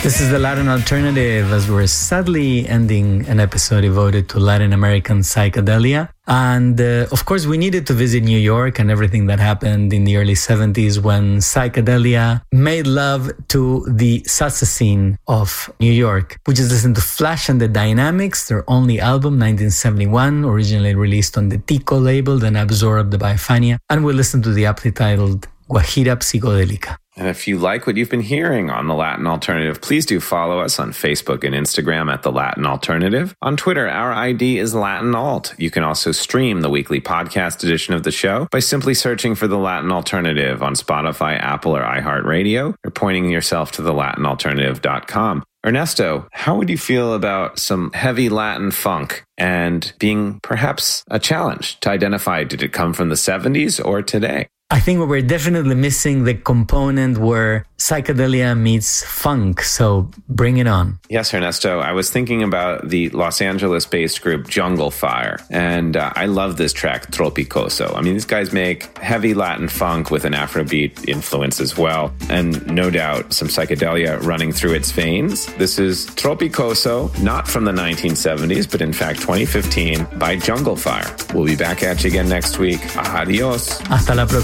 This is the Latin Alternative, as we're sadly ending an episode devoted to Latin American psychedelia. And of course, we needed to visit New York and everything that happened in the early 70s when psychedelia made love to the salsa scene of New York. We just listened to Flash and the Dynamics, their only album, 1971, originally released on the Tico label, then absorbed by Fania. And we listened to the aptly titled Guajira Psicodélica. And if you like what you've been hearing on The Latin Alternative, please do follow us on Facebook and Instagram at The Latin Alternative. On Twitter, our ID is Latin Alt. You can also stream the weekly podcast edition of the show by simply searching for The Latin Alternative on Spotify, Apple, or iHeartRadio, or pointing yourself to thelatinalternative.com. Ernesto, how would you feel about some heavy Latin funk and being perhaps a challenge to identify, did it come from the 70s or today? I think we're definitely missing the component where psychedelia meets funk, so bring it on. Yes, Ernesto. I was thinking about the Los Angeles-based group Jungle Fire, and I love this track, Tropicoso. I mean, these guys make heavy Latin funk with an Afrobeat influence as well, and no doubt some psychedelia running through its veins. This is Tropicoso, not from the 1970s, but in fact 2015, by Jungle Fire. We'll be back at you again next week. Adios. Hasta la próxima.